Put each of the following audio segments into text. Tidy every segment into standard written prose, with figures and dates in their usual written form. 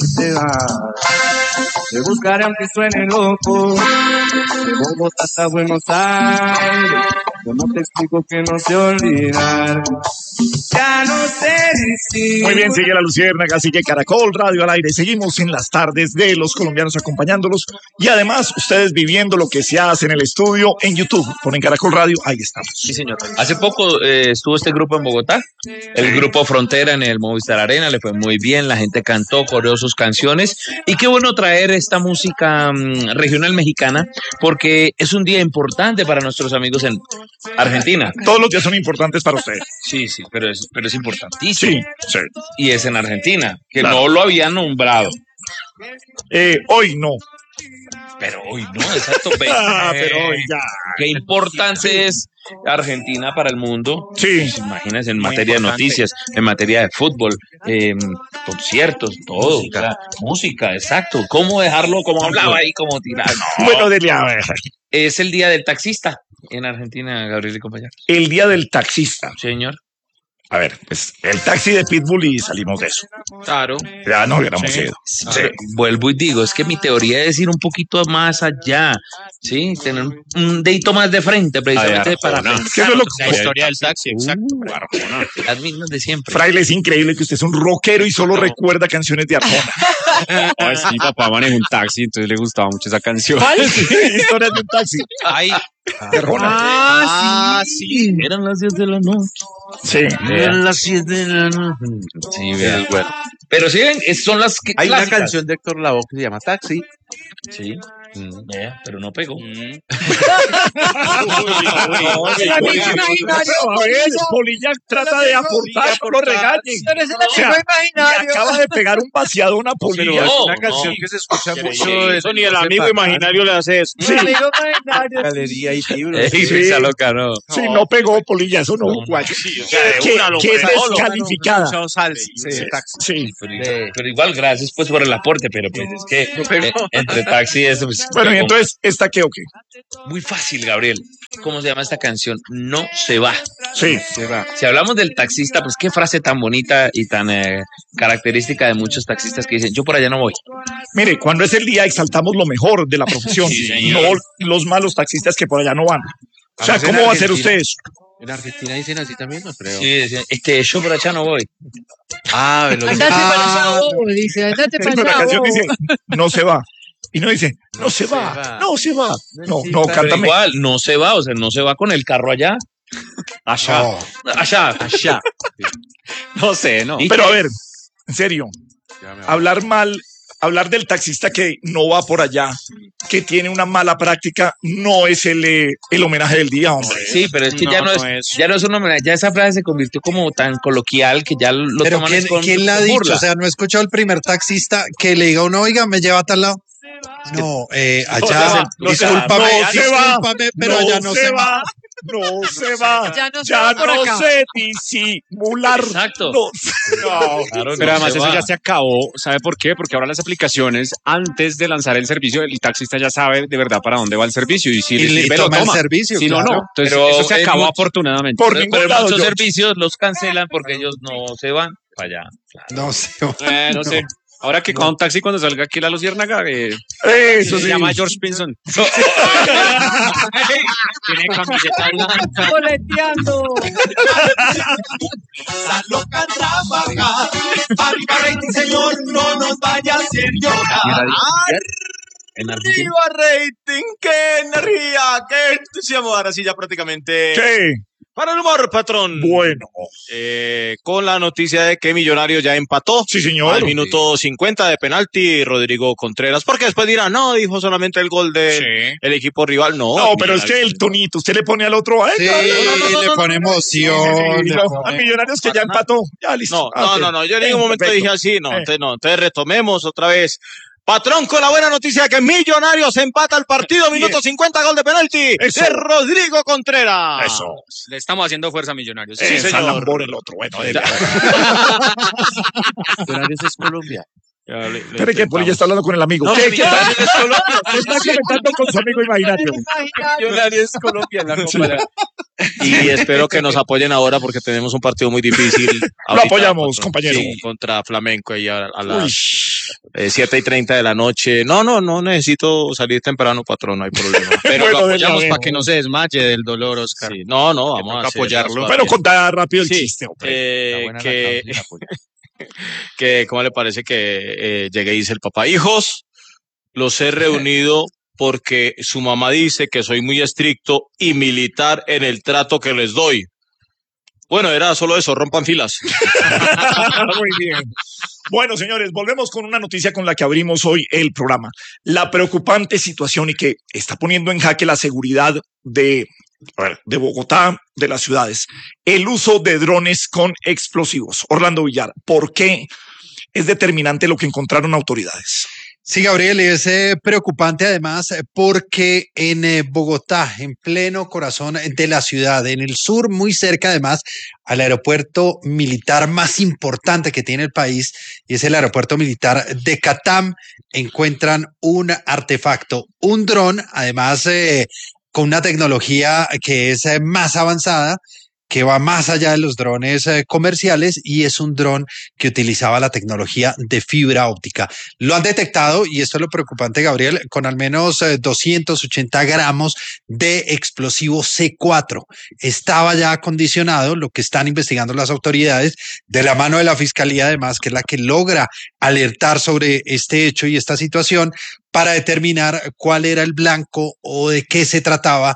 se va. Te buscaré aunque suene loco, de Bogotá hasta Buenos Aires. ¿Cómo te explico que no sé olvidar? Ya no sé decir. Muy bien, sigue la Luciérnaga, sigue Caracol Radio al aire. Seguimos en las tardes de los colombianos acompañándolos y además ustedes viviendo lo que se hace en el estudio en YouTube. Ponen Caracol Radio, ahí estamos. Sí, señor. Hace poco estuvo este grupo en Bogotá, el grupo Frontera en el Movistar Arena, le fue muy bien, la gente cantó, coreó sus canciones y qué bueno traer esta música regional mexicana porque es un día importante para nuestros amigos en Argentina. Todos los días son importantes para ustedes. Sí, pero es importantísimo. Sí. Y es en Argentina, que claro. no lo habían nombrado. Hoy no. Pero hoy no, exacto. Pero hoy ya. Qué importante es Argentina para el mundo. Sí. Pues imagínense en materia de noticias, en materia de fútbol, conciertos, todo. Música, exacto. ¿Cómo dejarlo como hablaba ahí, como tirar? No. Bueno, dele a ver. Es el día del taxista en Argentina, Gabriel y compañero. El día del taxista. Señor. A ver, pues el taxi de Pitbull y salimos de eso. Claro. Ya no hubiéramos ido. Sí. Vuelvo y digo, es que mi teoría es ir un poquito más allá, ¿sí? Tener un dedito más de frente, precisamente para pensar la historia del taxi, exacto. Las mismas de siempre. Fraile, es increíble que usted es un rockero y solo recuerda canciones de Arjona. Mi papá maneja un taxi, entonces le gustaba mucho esa canción. ¿Cuál? Historias de un taxi. Ay. De Arjona. Sí. Eran las 10 de la noche. Sí. Eran las 7 de la noche. Sí, vean. Bueno. Pero sí, ven, son las que hay clásicas. una canción de Héctor Lavoe que se llama Taxi. Sí. Pero no pegó. Polilla trata de aportar, no lo regañen. Acaba de pegar un paseado a una Polilla. Es una canción que se escucha mucho. Eso ni el amigo imaginario le hace eso. Sí. Galería y libros. Esa loca, no. Sí, no pegó Polilla, eso no. Que es descalificada. Sí. Pero igual, gracias pues por el aporte, pero pues es que entre taxi y eso. Pues, bueno, y entonces, ¿esta qué o qué? Muy fácil, Gabriel. ¿Cómo se llama esta canción? No se va. Sí. Se va. Si hablamos del taxista, pues qué frase tan bonita y tan característica de muchos taxistas que dicen, yo por allá no voy. Mire, cuando es el día exaltamos lo mejor de la profesión, no los malos taxistas que por allá no van. O sea, ¿cómo va a ser usted eso? En Argentina dicen así también, no creo. Sí, dicen, yo por allá no voy. Andate para allá, dice, andate para allá. La canción dice, no se va. Y no dice, no se va. No, cántame. Igual, no se va, o sea, no se va con el carro allá. Allá. No sé, no. Pero a ver, en serio, hablar del taxista que no va por allá, que tiene una mala práctica, no es el homenaje del día, hombre. Sí, pero es que ya no es un homenaje, ya esa frase se convirtió como tan coloquial que ya lo pero toman con ¿quién la ha dicho? burla. O sea, no he escuchado el primer taxista que le diga a uno, oiga, me lleva a tal lado. No, allá, discúlpame, pero allá no se va. No se va. Ya no se disimular. Exacto. Claro, pero además eso ya se acabó. ¿Sabe por qué? Porque ahora las aplicaciones, antes de lanzar el servicio, el taxista ya sabe de verdad para dónde va el servicio. Y si le sirve, toma lo toma. el servicio. Si claro. no. Entonces, Pero eso se acabó afortunadamente. Por ningún pero lado, muchos George. servicios los cancelan porque ellos no se van para allá. Claro. No sé. No sé. Ahora que con un taxi cuando salga aquí la Luciérnaga, Eso se sí. llama George Pinson. Tiene camiseta blanca. Boleteando. La loca trabaja. Arriba rating, señor, no nos vaya a hacer llorar. Energía. ¡Viva rating! ¡Qué energía! ¡Qué entusiasmo! Ahora sí, ya prácticamente. ¿Qué? Para el humor, patrón. Bueno. Con la noticia de que Millonarios ya empató. Sí, señor. Al minuto 50 de penalti, Rodrigo Contreras. Porque después dirán, no, dijo solamente el gol del equipo rival. No, pero es que el tonito, usted le pone al otro. Sí, le pone emoción. A Millonarios que ya empató. Ya listo. No. Yo en ningún momento dije así. Entonces retomemos otra vez. Patrón, con la buena noticia de que Millonarios empata el partido, minuto 50, gol de penalti de Rodrigo Contreras. Eso. Le estamos haciendo fuerza a Millonarios. Sí, señor. Por el otro. Bueno, Millonarios es Colombia. Espere que Polilla está hablando con el amigo. ¿Qué está comentando con su amigo imaginario? Millonarios es Colombia. y espero que nos apoyen ahora porque tenemos un partido muy difícil. Lo apoyamos, compañero. Sí, contra Flamenco ahí a las 7:30 de la noche. No necesito salir temprano, patrón, no hay problema. Pero Bueno, lo apoyamos de para que no se desmaye del dolor, Oscar. Sí, no, vamos a apoyarlo. Pero contar rápido el Sí, chiste, hombre. que ¿cómo le parece que llegué y dice el papá? Hijos, los he reunido porque su mamá dice que soy muy estricto y militar en el trato que les doy. Bueno, era solo eso, rompan filas. Muy bien. Bueno, señores, volvemos con una noticia con la que abrimos hoy el programa. La preocupante situación y que está poniendo en jaque la seguridad de Bogotá, de las ciudades. El uso de drones con explosivos. Orlando Villar, ¿por qué es determinante lo que encontraron autoridades? Sí, Gabriel, y es preocupante además porque en Bogotá, en pleno corazón de la ciudad, en el sur, muy cerca además al aeropuerto militar más importante que tiene el país, y es el aeropuerto militar de Catam, encuentran un artefacto, un dron, además con una tecnología que es más avanzada, que va más allá de los drones comerciales, y es un dron que utilizaba la tecnología de fibra óptica. Lo han detectado, y esto es lo preocupante, Gabriel, con al menos 280 gramos de explosivo C4. Estaba ya acondicionado, lo que están investigando las autoridades, de la mano de la Fiscalía, además, que es la que logra alertar sobre este hecho y esta situación, para determinar cuál era el blanco o de qué se trataba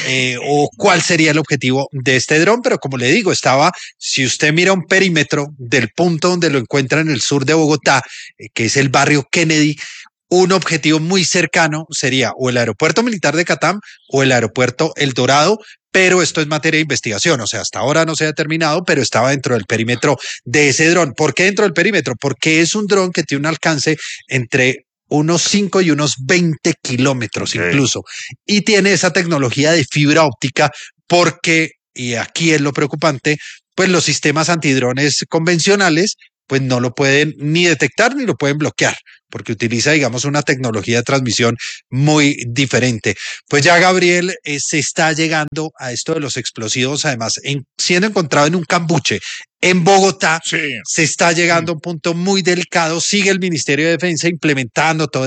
o cuál sería el objetivo de este dron. Pero como le digo, estaba, si usted mira un perímetro del punto donde lo encuentra en el sur de Bogotá, que es el barrio Kennedy, un objetivo muy cercano sería o el aeropuerto militar de Catam o el aeropuerto El Dorado, pero esto es materia de investigación, o sea, hasta ahora no se ha determinado, pero estaba dentro del perímetro de ese dron. ¿Por qué dentro del perímetro? Porque es un dron que tiene un alcance entre unos 5 y unos 20 kilómetros incluso, y tiene esa tecnología de fibra óptica porque, y aquí es lo preocupante, pues los sistemas antidrones convencionales pues no lo pueden ni detectar ni lo pueden bloquear, porque utiliza, digamos, una tecnología de transmisión muy diferente. Pues ya, Gabriel, se está llegando a esto de los explosivos, además, siendo encontrado en un cambuche en Bogotá, se está llegando a un punto muy delicado. Sigue el Ministerio de Defensa implementando todo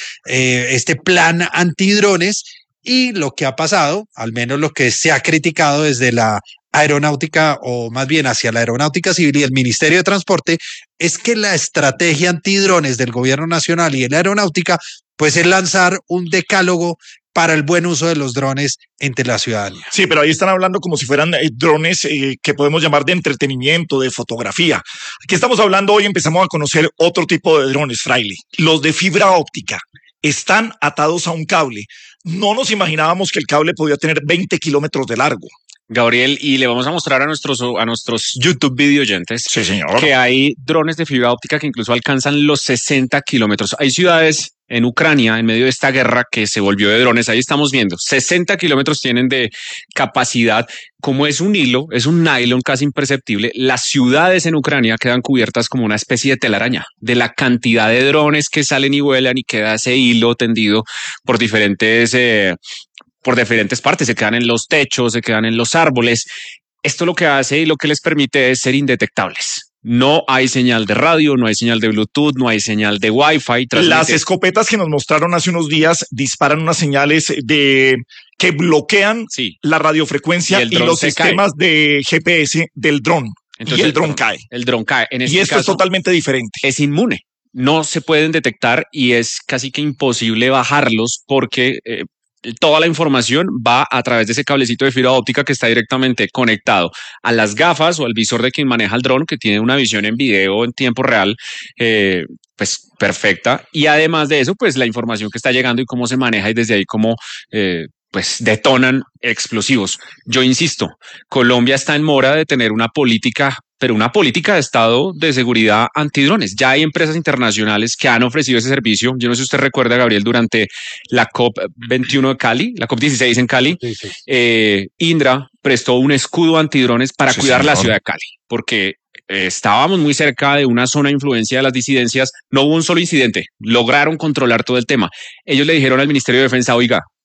este plan antidrones, y lo que ha pasado, al menos lo que se ha criticado desde la aeronáutica, o más bien hacia la aeronáutica civil y el Ministerio de Transporte, es que la estrategia antidrones del gobierno nacional y de la aeronáutica pues es lanzar un decálogo para el buen uso de los drones entre la ciudadanía. Sí, pero ahí están hablando como si fueran drones que podemos llamar de entretenimiento, de fotografía. Aquí estamos hablando, hoy empezamos a conocer otro tipo de drones, Fraile, los de fibra óptica. Están atados a un cable. No nos imaginábamos que el cable podía tener 20 kilómetros de largo. Gabriel, y le vamos a mostrar a nuestros YouTube video oyentes, sí, señor, que hay drones de fibra óptica que incluso alcanzan los 60 kilómetros. Hay ciudades en Ucrania, en medio de esta guerra, que se volvió de drones. Ahí estamos viendo, 60 kilómetros tienen de capacidad. Como es un hilo, es un nylon casi imperceptible, las ciudades en Ucrania quedan cubiertas como una especie de telaraña de la cantidad de drones que salen y vuelan, y queda ese hilo tendido por diferentes partes, se quedan en los techos, se quedan en los árboles. Esto lo que hace y lo que les permite es ser indetectables. No hay señal de radio, no hay señal de Bluetooth, no hay señal de Wi-Fi. Las escopetas que nos mostraron hace unos días disparan unas señales que bloquean la radiofrecuencia y los sistemas de GPS del dron. Entonces y el dron cae. El dron cae. Y esto es totalmente diferente. Es inmune. No se pueden detectar y es casi que imposible bajarlos porque toda la información va a través de ese cablecito de fibra óptica que está directamente conectado a las gafas o al visor de quien maneja el dron, que tiene una visión en video en tiempo real, pues perfecta. Y además de eso, pues la información que está llegando y cómo se maneja, y desde ahí cómo pues detonan explosivos. Yo insisto, Colombia está en mora de tener una política, pero una política de Estado de seguridad antidrones. Ya hay empresas internacionales que han ofrecido ese servicio. Yo no sé si usted recuerda, Gabriel, durante la COP21 de Cali, la COP16 en Cali, Indra prestó un escudo antidrones para cuidar la ciudad de Cali, porque estábamos muy cerca de una zona de influencia de las disidencias. No hubo un solo incidente, lograron controlar todo el tema. Ellos le dijeron al Ministerio de Defensa, oiga,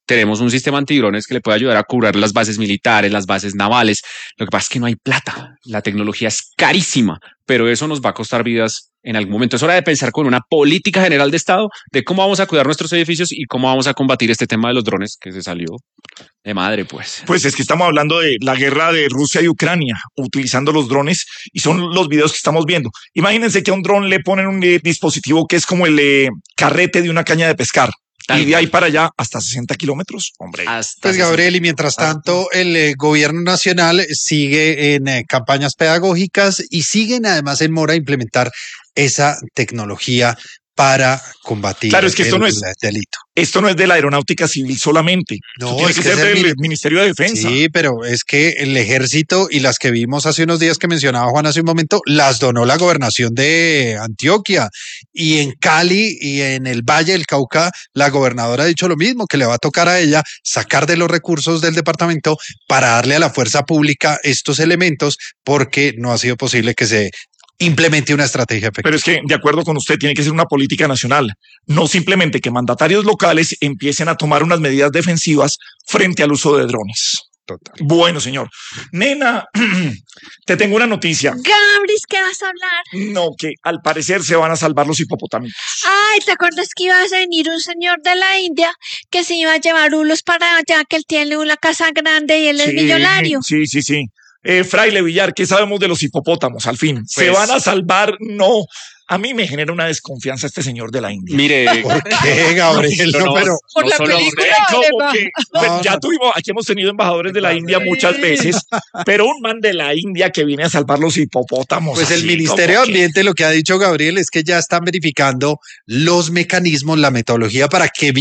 tenemos un sistema antidrones que le puede ayudar a cubrir las bases militares, las bases navales. Lo que pasa es que no hay plata. La tecnología es carísima, pero eso nos va a costar vidas en algún momento. Es hora de pensar con una política general de Estado de cómo vamos a cuidar nuestros edificios y cómo vamos a combatir este tema de los drones que se salió de madre, pues. Pues es que estamos hablando de la guerra de Rusia y Ucrania, utilizando los drones, y son los videos que estamos viendo. Imagínense que a un dron le ponen un dispositivo que es como el carrete de una caña de pescar. Y de ahí para allá hasta 60 kilómetros, hombre. Pues Gabriel, y mientras tanto el gobierno nacional sigue en campañas pedagógicas y siguen además en mora a implementar esa tecnología para combatir claro, es que esto el no es delito. Esto no es de la aeronáutica civil solamente. No, tiene es que que ser es del Ministerio de Defensa. Sí, pero es que el ejército y las que vimos hace unos días que mencionaba Juan hace un momento, las donó la gobernación de Antioquia. Y en Cali y en el Valle del Cauca, la gobernadora ha dicho lo mismo, que le va a tocar a ella sacar de los recursos del departamento para darle a la fuerza pública estos elementos, porque no ha sido posible que se implemente una estrategia efectiva. Pero es que, de acuerdo con usted, tiene que ser una política nacional, no simplemente que mandatarios locales empiecen a tomar unas medidas defensivas frente al uso de drones. Total. Bueno, señor. Nena, te tengo una noticia. Gabris, ¿qué vas a hablar? No, que al parecer se van a salvar los hipopótamos. Ay, ¿te acuerdas que iba a venir un señor de la India que se iba a llevar ulos para allá, que él tiene una casa grande y él es millonario? Sí. Fraile Villar, ¿qué sabemos de los hipopótamos? Al fin, ¿se Pues- van a salvar? No. A mí me genera una desconfianza este señor de la India. Mire, ¿Por qué, Gabriel? No, pero Por la solo- película. Como que, pues, No, ya no. tuvimos, aquí hemos tenido embajadores de la India muchas veces, pero un man de la India que viene a salvar los hipopótamos. pues el así Ministerio de como que- Ambiente lo que ha dicho Gabriel es que ya están verificando los mecanismos, la metodología para que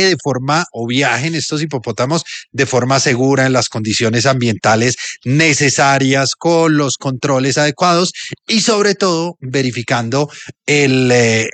viajen estos hipopótamos de forma segura en las condiciones ambientales necesarias, con los controles adecuados y sobre todo verificando el,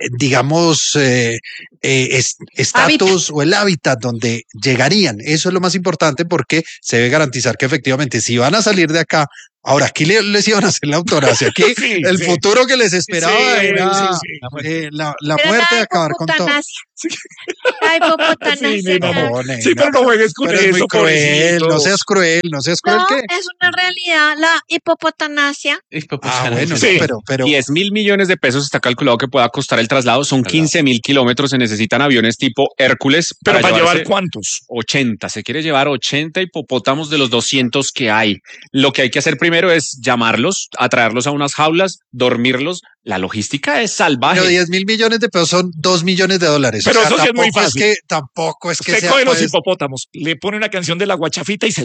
estatus o el hábitat donde llegarían. Eso es lo más importante porque se debe garantizar que efectivamente si van a salir de acá, ahora aquí les iban a hacer la eutanasia, aquí Sí, el sí. futuro que les esperaba Sí, era sí. la Pero muerte la de acabar con todo. hipopotanasia. La hipopotanasia. Sí, nena. Gabris. No, nena, Sí, pero no juegues con pero es muy eso, cruel, pobrecito. no seas cruel, no seas cruel No, que. es una realidad, la hipopotanasia. Ah, bueno, Sí. no, pero 10.000 millones de pesos está calculado que pueda costar el traslado. Son 15.000 kilómetros. Se necesitan aviones tipo Hércules. Pero para llevar llevarse cuántos. 80. Se quiere llevar 80 hipopótamos de los 200 que hay. Lo que hay que hacer primero es llamarlos, atraerlos a unas jaulas, dormirlos. La logística es salvaje. pero 10.000 millones de pesos son 2 millones de dólares. Pero eso sí es muy tampoco fácil. Tampoco es que Usted sea coge los pues, hipopótamos, le pone una canción de la guachafita y se